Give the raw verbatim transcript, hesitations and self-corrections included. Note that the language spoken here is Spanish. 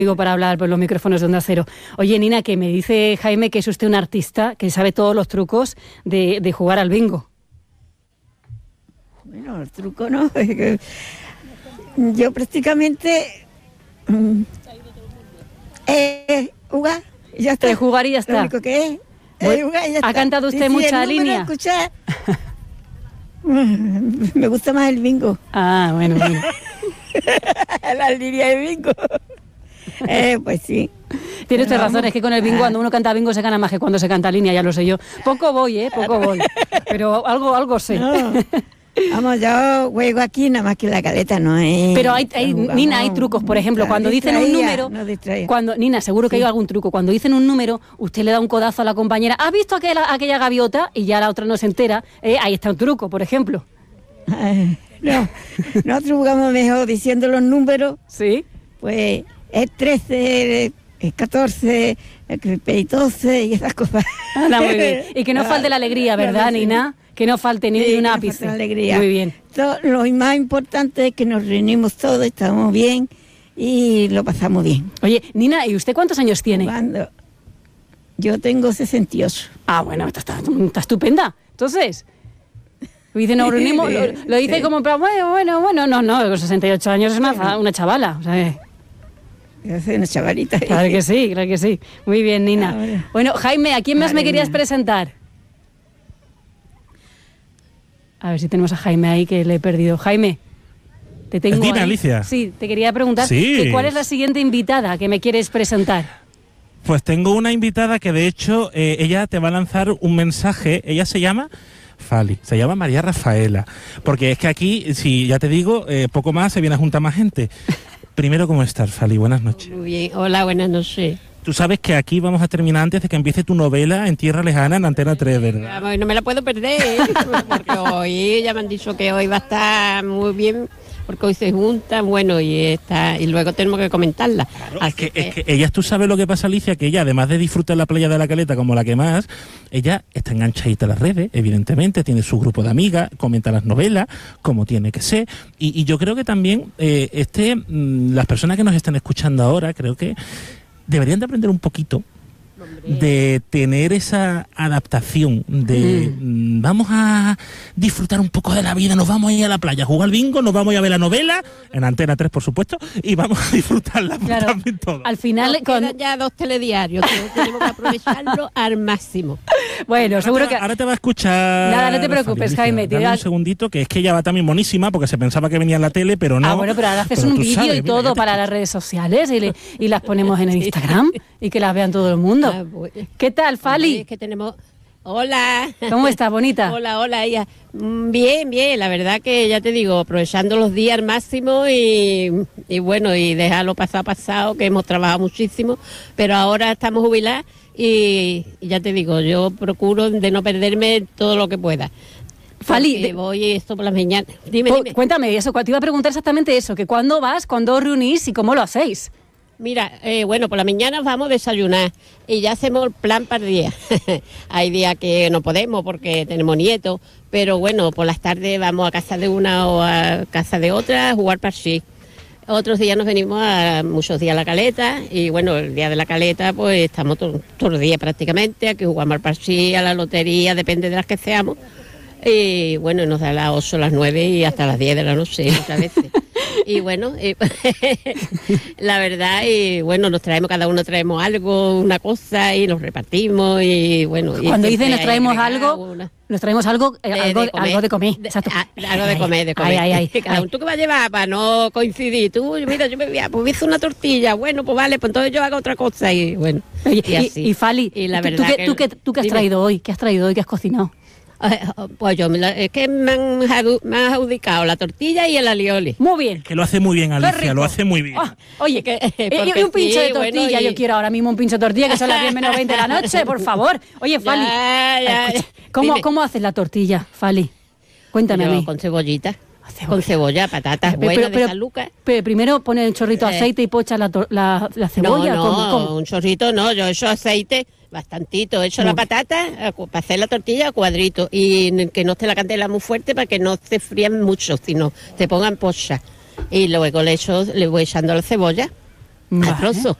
Digo, para hablar por los micrófonos de Onda Cero. Oye, Nina, que me dice Jaime que es usted un artista que sabe todos los trucos de, de jugar al bingo. Bueno, el truco no. Yo prácticamente eh, jugar y ya está. De jugar y ya está. Lo único que es, eh, jugar y ya ¿Ha está. cantado usted y si mucha el número línea? Escuchar, me gusta más el bingo. Ah, bueno, bueno. La línea de bingo. Eh, pues sí. Tiene usted razón, es que con el bingo, cuando uno canta bingo se gana más que cuando se canta línea, ya lo sé yo. Poco voy, ¿eh? Poco voy. Pero algo, algo sé. No. Vamos, yo juego aquí nada más que la caleta, no es. Pero hay, hay Nina, hay trucos, por ejemplo, cuando dicen un número, no cuando Nina, seguro que sí. Hay algún truco, cuando dicen un número, usted le da un codazo a la compañera, ¿has visto aquella, aquella gaviota? Y ya la otra no se entera, eh, ahí está un truco, por ejemplo. Ay, no, nosotros jugamos mejor diciendo los números. Sí. Pues es trece, es catorce, es doce y esas cosas. Anda, muy bien. Y que no falte la alegría, ¿verdad, sí. Nina? Que no falte ni Sí, un no ápice. falta la alegría. Muy bien. Todo, lo más importante es que nos reunimos todos, estamos bien y lo pasamos bien. Oye, Nina, ¿y usted cuántos años tiene? Jugando. Yo tengo sesenta y ocho. Ah, bueno, está, está, está estupenda. Entonces, dice, nos reunimos, lo, lo dice Sí. como, bueno, bueno, bueno, no, no, con sesenta y ocho años es una, una chavala. O sea, eh. Yo soy una chavalita. Claro que sí, claro que sí. Muy bien, Nina. Ahora. Bueno, Jaime, ¿a quién más Madre me querías mía. presentar? A ver si tenemos a Jaime ahí, que le he perdido. Jaime, te tengo Dime, ahí. Alicia. Sí, te quería preguntar Sí. que cuál es la siguiente invitada que me quieres presentar. Pues tengo una invitada que de hecho eh, ella te va a lanzar un mensaje. Ella se llama Fali, se llama María Rafaela. Porque es que aquí, si ya te digo, eh, poco más se viene a juntar más gente. Primero, ¿cómo estás, Fali? Buenas noches. Muy bien, hola, buenas noches. Tú sabes que aquí vamos a terminar antes de que empiece tu novela en Tierra Lejana en Antena tres, ¿verdad? Vamos, no me la puedo perder, ¿eh? Porque hoy ya me han dicho que hoy va a estar muy bien, porque hoy se juntan, bueno, y está y luego tenemos que comentarla. Claro, Así es que, es que ella, tú sabes lo que pasa, Alicia, que ella, además de disfrutar la playa de la Caleta como la que más, ella está enganchadita a las redes, evidentemente, tiene su grupo de amigas, comenta las novelas, como tiene que ser, y, y yo creo que también eh, este, mm, las personas que nos están escuchando ahora, creo que deberían de aprender un poquito de tener esa adaptación de mm. Mm, vamos a disfrutar un poco de la vida, nos vamos a ir a la playa, a jugar al bingo, nos vamos a ir a ver la novela en Antena tres, por supuesto, y vamos a disfrutarla Claro. también todo. Al final, nos con... quedan ya dos telediarios, que tenemos que aprovecharlo al máximo. bueno, ahora seguro te va, que... ahora te va a escuchar. Nada, no te preocupes, Fali, Alicia. Jaime, Dame tira- un segundito, que es que ella va también monísima, porque se pensaba que venía en la tele, pero no. Ah, bueno, pero ahora haces Pero un tú vídeo sabes, y mira, todo ya te para las redes sociales y, le- y las ponemos en el Instagram y que las vean todo el mundo. Ah, bueno. ¿Qué tal, Hombre, Fali? es que tenemos... Hola. ¿Cómo estás, bonita? Hola, hola, ella. Mm, Bien, bien, la verdad que ya te digo, aprovechando los días al máximo y, y bueno, y dejarlo pasado pasado, que hemos trabajado muchísimo, pero ahora estamos jubiladas y, y ya te digo, yo procuro de no perderme todo lo que pueda. Fali, Porque de- voy esto por las mañanas. Dime, Cu- dime. Cuéntame eso, te iba a preguntar exactamente eso, que cuándo vas, cuándo os reunís y cómo lo hacéis. Mira, eh, bueno, por la mañana vamos a desayunar y ya hacemos el plan para el día. Hay días que no podemos porque tenemos nietos, pero bueno, por las tardes vamos a casa de una o a casa de otra a jugar parchís. Otros días nos venimos a muchos días a la Caleta y bueno, el día de la Caleta pues estamos todo- todos los días prácticamente, aquí jugamos al parchís, a la lotería, depende de las que seamos. Y bueno, nos da las ocho, las nueve y hasta las diez de la noche muchas veces. Y bueno, y, la verdad, y bueno, nos traemos, cada uno traemos algo, una cosa y nos repartimos y bueno. y Cuando siempre dicen nos hay traemos agregado algo, una- nos traemos algo, eh, de- algo, de comer. algo de comer. De- Exacto. ah, Ay, algo de ay, comer, de comer. Ay, ay, ay, Cada ay. uno, ¿tú qué vas a llevar para no coincidir? Tú, mira, yo me voy a, pues me hice una tortilla, bueno, pues vale, pues entonces yo hago otra cosa y bueno. Oye, y, así. y, y Fali, Y la ¿tú, verdad qué, que- tú, qué, tú qué has dime. traído hoy? ¿Qué has traído hoy? ¿Qué has cocinado? Eh, Pues yo, me la- es que me han, adu- me han adjudicado la tortilla y el alioli. Muy bien. Que lo hace muy bien, Qué Alicia, rico. lo hace muy bien. Ah, oye, Que- eh, porque y un pincho sí, de tortilla, bueno, y- yo quiero ahora mismo un pincho de tortilla, que son las diez menos veinte de la noche, por favor. Oye, Fali, Ya, ya, escucha, ya. ¿cómo, Dime. ¿cómo haces la tortilla, Fali? Cuéntame a Yo mí. con cebollita, Cebolla. con cebolla, patatas Pero- buenas pero- de San Lucas. Pero primero pone un chorrito de Eh. aceite y pocha la, tor- la, la cebolla. No, ¿Cómo, no, cómo? un chorrito no, yo echo aceite, bastantito, echo Muy la bien. patata a cu- para hacer la tortilla a cuadritos y n- que no esté la candela muy fuerte para que no se frían mucho, sino se pongan pocha. Y luego le echo, le voy echando la cebolla Vale. al trozo.